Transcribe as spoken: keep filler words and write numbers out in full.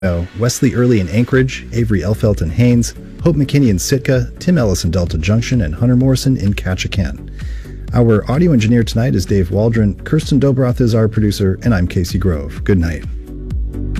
Wesley Early in Anchorage, Avery Elfelt in Haines, Hope McKinney in Sitka, Tim Ellis in Delta Junction, and Hunter Morrison in Ketchikan. Our audio engineer tonight is Dave Waldron, Kirsten Dobroth is our producer, and I'm Casey Grove. Good night.